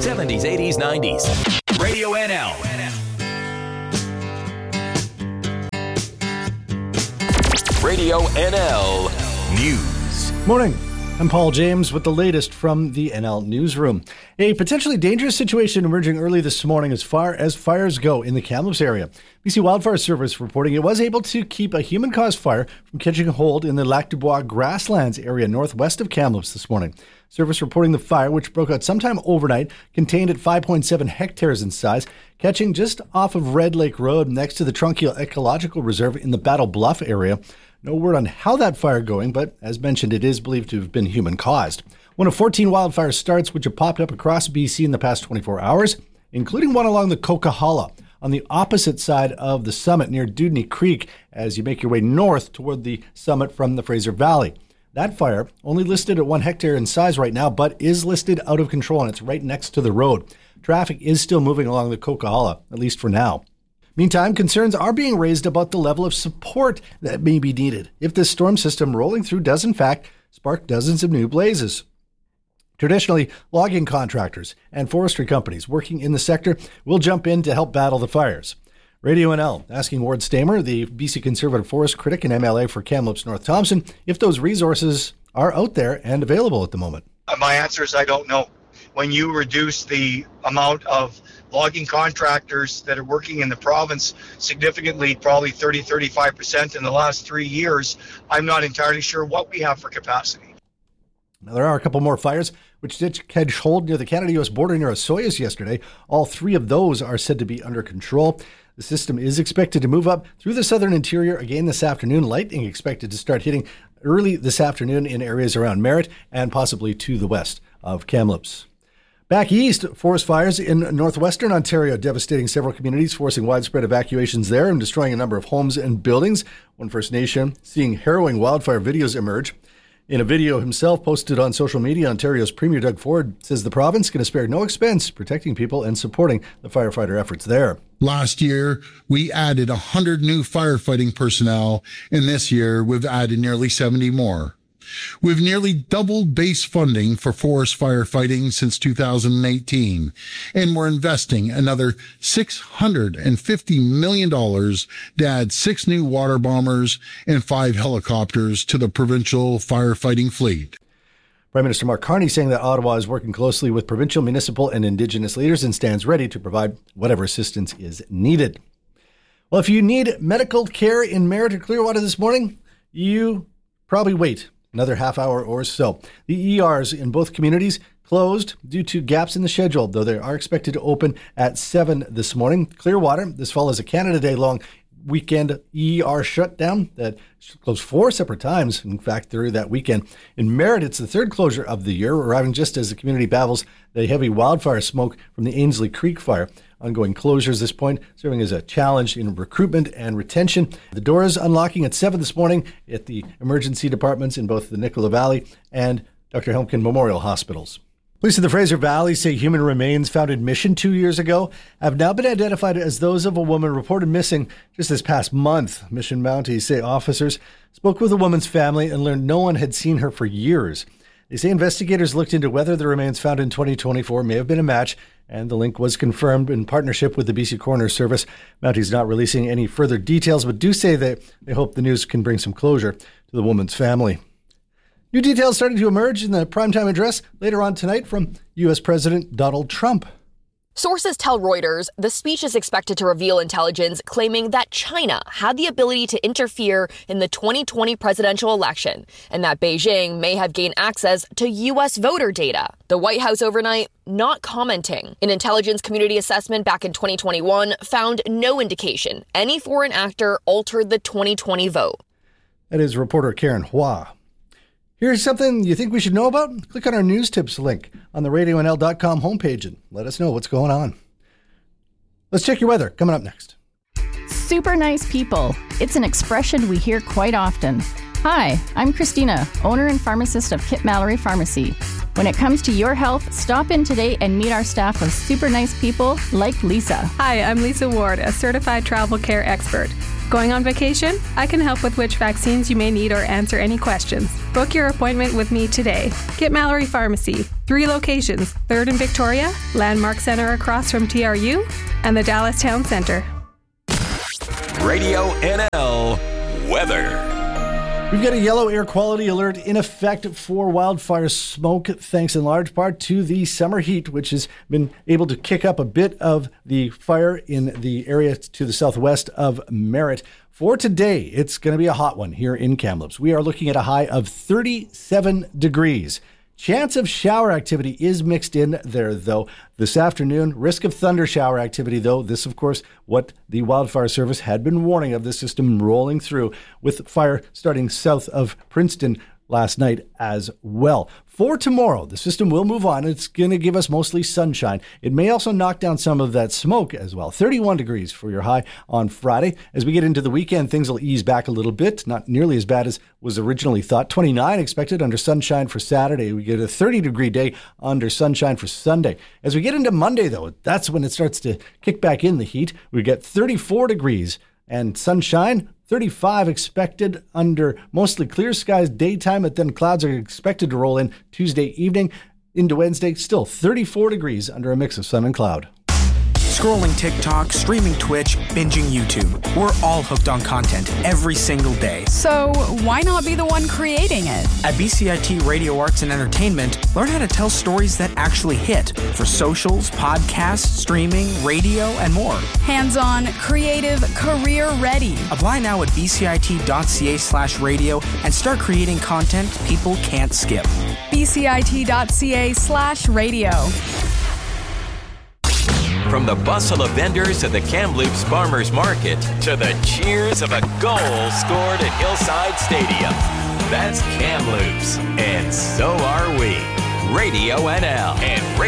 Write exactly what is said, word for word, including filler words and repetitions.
seventies, eighties, nineties. Radio N L. Radio N L News. Morning. I'm Paul James with the latest from the N L Newsroom. A potentially dangerous situation emerging early this morning as far as fires go in the Kamloops area. B C Wildfire Service reporting it was able to keep a human-caused fire from catching hold in the Lac du Bois grasslands area northwest of Kamloops this morning. Service reporting the fire, which broke out sometime overnight, contained at five point seven hectares in size, catching just off of Red Lake Road next to the Trunchill Ecological Reserve in the Battle Bluff area. No word on how that fire going, but as mentioned, it is believed to have been human-caused. One of fourteen wildfire starts which have popped up across B C in the past twenty-four hours, including one along the Coquihalla on the opposite side of the summit near Dudney Creek as you make your way north toward the summit from the Fraser Valley. That fire, only listed at one hectare in size right now, but is listed out of control, and it's right next to the road. Traffic is still moving along the Coquihalla, at least for now. Meantime, concerns are being raised about the level of support that may be needed if this storm system rolling through does in fact spark dozens of new blazes. Traditionally, logging contractors and forestry companies working in the sector will jump in to help battle the fires. Radio N L asking Ward Stamer, the B C Conservative Forest critic and M L A for Kamloops North Thompson, if those resources are out there and available at the moment. My answer is I don't know. When you reduce the amount of logging contractors that are working in the province significantly, probably thirty, thirty-five percent in the last three years, I'm not entirely sure what we have for capacity. Now, there are a couple more fires which did catch hold near the Canada-U S border near Osoyoos yesterday. All three of those are said to be under control. The system is expected to move up through the southern interior again this afternoon. Lightning expected to start hitting early this afternoon in areas around Merritt and possibly to the west of Kamloops. Back east, forest fires in northwestern Ontario devastating several communities, forcing widespread evacuations there and destroying a number of homes and buildings. One First Nation seeing harrowing wildfire videos emerge. In a video himself posted on social media, Ontario's Premier Doug Ford says the province is going to spare no expense protecting people and supporting the firefighter efforts there. Last year, we added one hundred new firefighting personnel, and this year we've added nearly seventy more. We've nearly doubled base funding for forest firefighting since two thousand eighteen, and we're investing another six hundred fifty million dollars to add six new water bombers and five helicopters to the provincial firefighting fleet. Prime Minister Mark Carney saying that Ottawa is working closely with provincial, municipal, and Indigenous leaders and stands ready to provide whatever assistance is needed. Well, if you need medical care in Merritt or Clearwater this morning, you probably wait another half hour or so. The E Rs in both communities closed due to gaps in the schedule, though they are expected to open at seven this morning. Clearwater, this follows a Canada Day long weekend E R shutdown that closed four separate times, in fact, through that weekend. In Merritt, it's the third closure of the year, arriving just as the community battles the heavy wildfire smoke from the Ainslie Creek fire. Ongoing closures at this point serving as a challenge in recruitment and retention. The doors unlocking at seven this morning at the emergency departments in both the Nicola Valley and Doctor Helmken Memorial Hospitals. Police in the Fraser Valley say human remains found in Mission two years ago have now been identified as those of a woman reported missing just this past month. Mission Mounties say officers spoke with the woman's family and learned no one had seen her for years. They say investigators looked into whether the remains found in twenty twenty-four may have been a match, and the link was confirmed in partnership with the B C Coroner's Service. Mounties not releasing any further details, but do say that they hope the news can bring some closure to the woman's family. New details starting to emerge in the primetime address later on tonight from U S President Donald Trump. Sources tell Reuters the speech is expected to reveal intelligence claiming that China had the ability to interfere in the twenty twenty presidential election and that Beijing may have gained access to U S voter data. The White House overnight not commenting. An intelligence community assessment back in twenty twenty-one found no indication any foreign actor altered the twenty twenty vote. That is reporter Karen Hua. Here's something you think we should know about? Click on our news tips link on the radio n l dot com homepage and let us know what's going on. Let's check your weather. Coming up next. Super nice people. It's an expression we hear quite often. Hi, I'm Christina, owner and pharmacist of Kip Mallory Pharmacy. When it comes to your health, stop in today and meet our staff of super nice people like Lisa. Hi, I'm Lisa Ward, a certified travel care expert. Going on vacation? I can help with which vaccines you may need or answer any questions. Book your appointment with me today. Kit Mallory Pharmacy. Three locations. Third in Victoria, Landmark Center across from T R U, and the Dallas Town Center. Radio N L weather. We've got a yellow air quality alert in effect for wildfire smoke, thanks in large part to the summer heat, which has been able to kick up a bit of the fire in the area to the southwest of Merritt. For today, it's going to be a hot one here in Kamloops. We are looking at a high of thirty-seven degrees. Chance of shower activity is mixed in there, though. This afternoon, risk of thunder shower activity, though. This, of course, what the Wildfire Service had been warning of, the system rolling through with fire starting south of Princeton last night as well. For tomorrow, the system will move on. It's going to give us mostly sunshine. It may also knock down some of that smoke as well. thirty-one degrees for your high on Friday. As we get into the weekend, things will ease back a little bit. Not nearly as bad as was originally thought. twenty-nine expected under sunshine for Saturday. We get a thirty degree day under sunshine for Sunday. As we get into Monday, though, that's when it starts to kick back in the heat. We get thirty-four degrees and sunshine. thirty-five expected under mostly clear skies daytime, but then clouds are expected to roll in Tuesday evening into Wednesday. Still thirty-four degrees under a mix of sun and cloud. Scrolling TikTok, streaming Twitch, binging YouTube. We're all hooked on content every single day. So why not be the one creating it? At B C I T Radio Arts and Entertainment, learn how to tell stories that actually hit for socials, podcasts, streaming, radio, and more. Hands-on, creative, career-ready. Apply now at bcit.ca slash radio and start creating content people can't skip. bcit.ca slash radio. From the bustle of vendors at the Kamloops Farmers Market to the cheers of a goal scored at Hillside Stadium. That's Kamloops, and so are we. Radio N L.